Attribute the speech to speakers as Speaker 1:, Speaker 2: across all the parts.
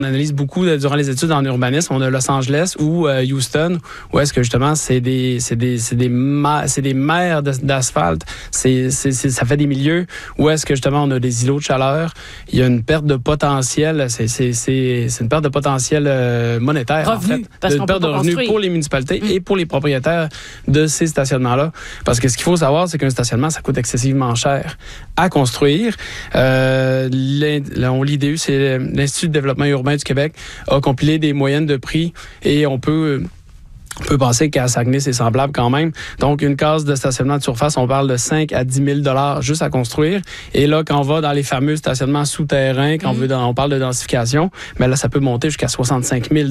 Speaker 1: On analyse beaucoup durant les études en urbanisme. On a Los Angeles ou Houston, où est-ce que justement c'est des mers d'asphalte. Ça fait des milieux où est-ce que justement on a des îlots de chaleur. Il y a une perte de potentiel. C'est une perte de potentiel monétaire
Speaker 2: revenu,
Speaker 1: en fait.
Speaker 2: Parce
Speaker 1: une perte de revenus pour les municipalités et pour les propriétaires de ces stationnements-là. Parce que ce qu'il faut savoir, c'est qu'un stationnement, ça coûte excessivement cher à construire. L'IDU, c'est l'Institut de développement urbain du Québec, a compilé des moyennes de prix et on peut penser qu'à Saguenay, c'est semblable quand même. Donc, une case de stationnement de surface, on parle de 5 à 10 000 juste à construire. Et là, quand on va dans les fameux stationnements souterrains, quand on parle de densification, mais là, ça peut monter jusqu'à 65 000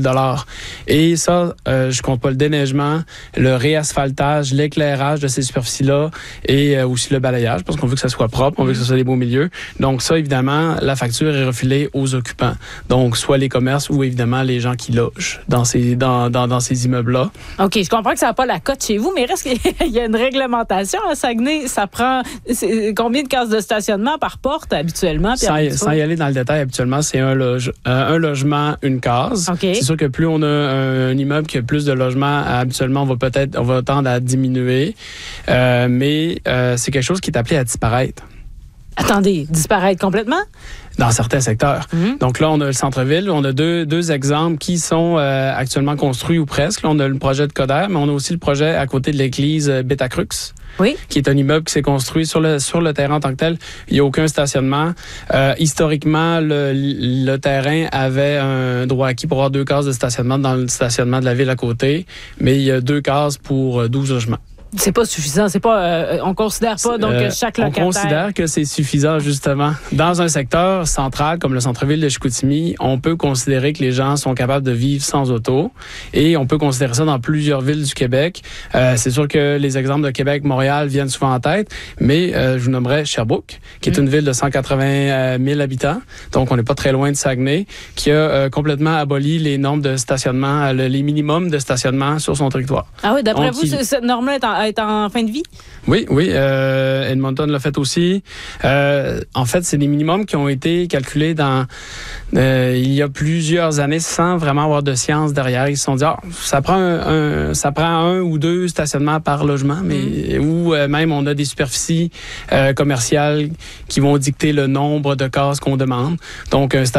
Speaker 1: Et ça, je compte pas le déneigement, le réasphaltage, l'éclairage de ces superficies-là et aussi le balayage, parce qu'on veut que ça soit propre, on veut que ce soit des beaux milieux. Donc ça, évidemment, la facture est refilée aux occupants. Donc, soit les commerces ou évidemment les gens qui logent dans ces immeubles-là.
Speaker 2: OK, je comprends que ça n'a pas la cote chez vous, mais reste qu'il y a une réglementation à Saguenay. Ça prend combien de cases de stationnement par porte habituellement?
Speaker 1: Sans y aller dans le détail, habituellement, c'est un logement, une case.
Speaker 2: Okay.
Speaker 1: C'est sûr que plus on a un immeuble qui a plus de logements, habituellement, on va tendre à diminuer. Mais c'est quelque chose qui est appelé à disparaître.
Speaker 2: Attendez, disparaître complètement?
Speaker 1: Dans certains secteurs. Donc là, on a le centre-ville. On a deux exemples qui sont actuellement construits ou presque. Là, on a le projet de Coder, mais on a aussi le projet à côté de l'église Beta-Crux, qui est un immeuble qui s'est construit sur le terrain en tant que tel. Il n'y a aucun stationnement. Historiquement, le terrain avait un droit acquis pour avoir 2 cases de stationnement dans le stationnement de la ville à côté, mais il y a 2 cases pour 12 logements.
Speaker 2: C'est pas suffisant, c'est pas on considère pas donc chaque locataire.
Speaker 1: On considère que c'est suffisant justement. Dans un secteur central comme le centre-ville de Chicoutimi, on peut considérer que les gens sont capables de vivre sans auto et on peut considérer ça dans plusieurs villes du Québec. C'est sûr que les exemples de Québec, Montréal viennent souvent en tête, mais je vous nommerais Sherbrooke, qui est une ville de 180 000 habitants, donc on n'est pas très loin de Saguenay, qui a complètement aboli les normes de stationnement, les minimums de stationnement sur son territoire.
Speaker 2: Ah oui, d'après vous, cette norme-là est en fin de vie?
Speaker 1: Oui. Edmonton l'a fait aussi. En fait, c'est des minimums qui ont été calculés il y a plusieurs années sans vraiment avoir de science derrière. Ils se sont dit, ça prend un ou 2 stationnements par logement, mais ou même on a des superficies commerciales qui vont dicter le nombre de cases qu'on demande. Donc, un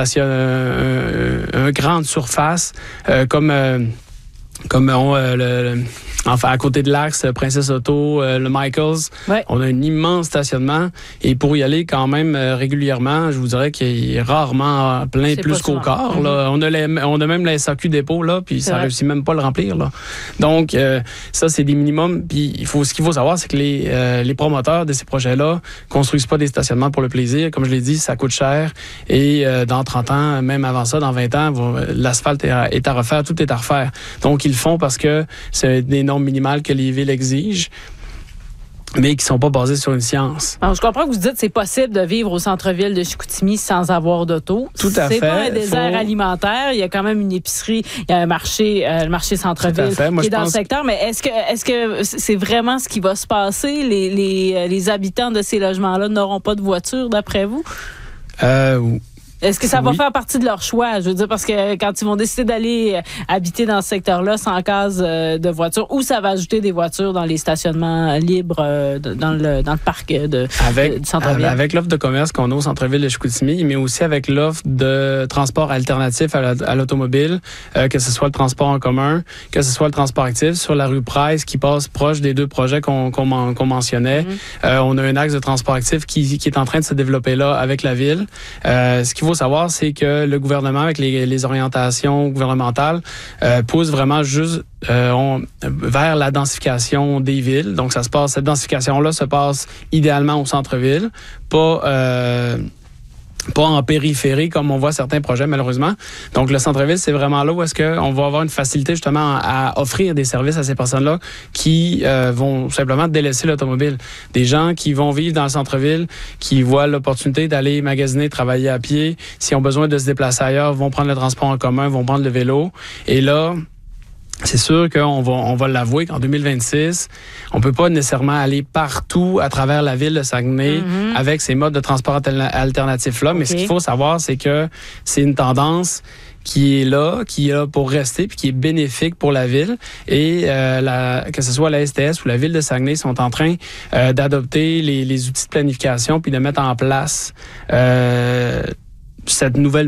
Speaker 1: grande surface comme à côté de l'Axe, Princesse Auto, le Michaels, on a un immense stationnement et pour y aller quand même régulièrement, je vous dirais qu'il est rarement plein plus qu'au quart. Là. On a même la SAQ dépôt là, puis ça réussit même pas à le remplir là. Donc ça c'est des minimums. Puis ce qu'il faut savoir, c'est que les promoteurs de ces projets-là construisent pas des stationnements pour le plaisir. Comme je l'ai dit, ça coûte cher et dans 30 ans, même avant ça, dans 20 ans, l'asphalte est à refaire, tout est à refaire. Donc ils le font parce que c'est des normes minimales que les villes exigent, mais qui ne sont pas basées sur une science.
Speaker 2: Alors, je comprends que vous dites que c'est possible de vivre au centre-ville de Chicoutimi sans avoir d'auto.
Speaker 1: Tout à fait.
Speaker 2: C'est pas un désert alimentaire. Il y a quand même une épicerie, il y a un marché, le marché centre-ville qui est dans le secteur. Mais est-ce que c'est vraiment ce qui va se passer? Les habitants de ces logements-là n'auront pas de voiture, d'après vous? Est-ce que ça va faire partie de leur choix? Je veux dire, parce que quand ils vont décider d'aller habiter dans ce secteur-là sans case de voiture, ou ça va ajouter des voitures dans les stationnements libres dans le parc du centre-ville?
Speaker 1: Avec l'offre de commerce qu'on a au centre-ville de Chicoutimi, mais aussi avec l'offre de transport alternatif à l'automobile, que ce soit le transport en commun, que ce soit le transport actif sur la rue Price qui passe proche des 2 projets qu'on mentionnait. On a un axe de transport actif qui est en train de se développer là avec la ville. Ce qu'il faut savoir, c'est que le gouvernement, avec les orientations gouvernementales, pousse vraiment juste vers la densification des villes. Donc, cette densification-là se passe idéalement au centre-ville, pas en périphérie comme on voit certains projets malheureusement. Donc le centre-ville, c'est vraiment là où est-ce qu'on va avoir une facilité justement à offrir des services à ces personnes-là qui vont simplement délaisser l'automobile. Des gens qui vont vivre dans le centre-ville, qui voient l'opportunité d'aller magasiner, travailler à pied, s'ils ont besoin de se déplacer ailleurs, vont prendre le transport en commun, vont prendre le vélo. Et là, c'est sûr qu'on va l'avouer qu'en 2026, on peut pas nécessairement aller partout à travers la ville de Saguenay avec ces modes de transport alternatifs-là. Mais ce qu'il faut savoir, c'est que c'est une tendance qui est là pour rester puis qui est bénéfique pour la ville. Et que ce soit la STS ou la ville de Saguenay sont en train d'adopter les outils de planification puis de mettre en place cette nouvelle